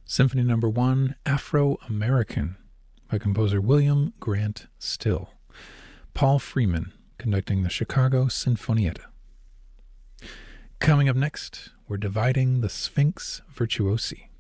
Symphony Number 1, Afro-American, by composer William Grant Still. Paul Freeman conducting the Chicago Sinfonietta. Coming up next, we're dividing the Sphinx Virtuosi.